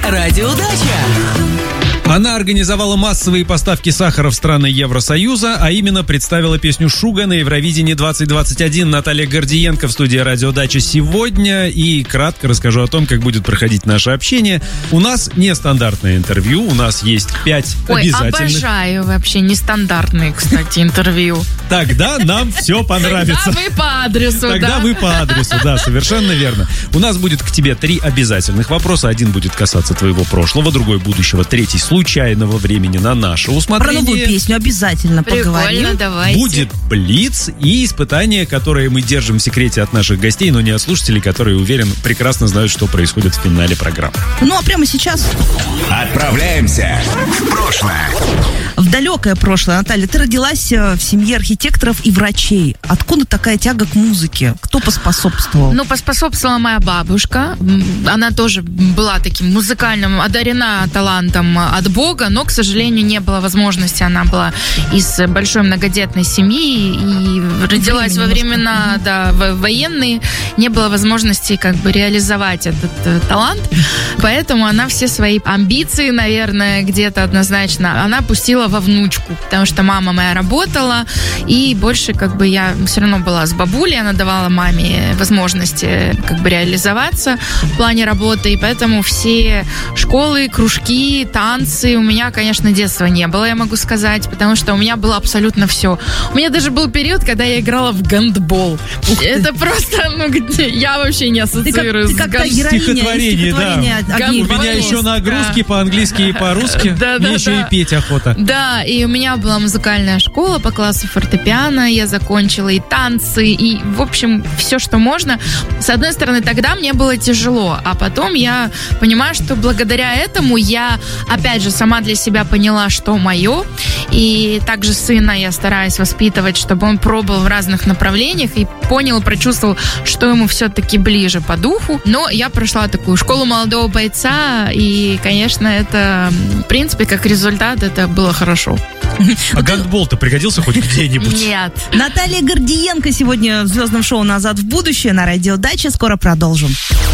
на Радио Дача. Она организовала массовые поставки сахара в страны Евросоюза, а именно представила песню «Шуга» на Евровидении 2021. Наталья Гордиенко в студии «Радио Дача» сегодня. И кратко расскажу о том, как будет проходить наше общение. У нас нестандартное интервью, у нас есть 5 обязательных. Обожаю вообще нестандартные, кстати, интервью. Тогда нам все понравится. Тогда вы по адресу, Тогда вы по адресу, да, совершенно верно. У нас будет к тебе 3 обязательных вопроса. Один будет касаться твоего прошлого, другой будущего, третий случайного времени на наше усмотрение. Про новую песню обязательно поговорим. Прикольно, давайте. Будет блиц и испытания, которые мы держим в секрете от наших гостей, но не от слушателей, которые, уверен, прекрасно знают, что происходит в финале программы. Ну, а прямо сейчас Отправляемся в прошлое. в далекое прошлое. Наталья, ты родилась в семье архитекторов и врачей. Откуда такая тяга к музыке? Кто поспособствовал? Ну, поспособствовала моя бабушка. Она тоже была таким музыкальным, одарена талантом от Бога, но, к сожалению, не было возможности. Она была из большой многодетной семьи и родилась во времена военные. Не было возможности как бы реализовать этот талант. Поэтому она все свои амбиции, наверное, где-то однозначно, она пустила во внучку. Потому что мама моя работала, и больше как бы я все равно была с бабулей, она давала маме возможности как бы реализоваться в плане работы, и поэтому все школы, кружки, танцы, у меня, конечно, детства не было, я могу сказать, потому что у меня было абсолютно все. У меня даже был период, когда я играла в гандбол. Это просто, я вообще не ассоциирую с Стихотворение, да. У меня еще нагрузки по-английски и по-русски. Мне еще и петь охота. Да, и у меня была музыкальная школа по классу фортепиано, я закончила и танцы, и, в общем, все, что можно. С одной стороны, тогда мне было тяжело, а потом я понимаю, что благодаря этому я, опять же, сама для себя поняла, что мое, и также сына я стараюсь воспитывать, чтобы он пробовал в разных направлениях и понял, прочувствовал, что ему все-таки ближе по духу. Но я прошла такую школу молодого бойца, и, конечно, это, в принципе, как результат, это было хорошо. А гандбол-то пригодился хоть где-нибудь? Нет. Наталья Гордиенко сегодня в звездном шоу «Назад в будущее» на Радио Дача. Скоро продолжим.